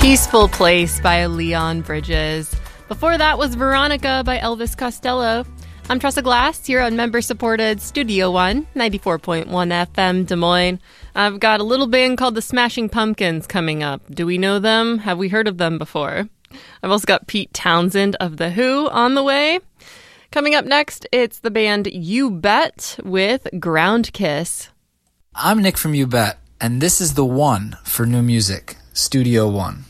Peaceful Place by Leon Bridges. Before that was Veronica by Elvis Costello. I'm Tressa Glass here on member-supported Studio One, 94.1 FM Des Moines. I've got a little band called the Smashing Pumpkins coming up. Do we know them? Have we heard of them before? I've also got Pete Townsend of The Who on the way. Coming up next, it's the band You Bet with Ground Kiss. I'm Nick from You Bet, and this is the one for new music, Studio One.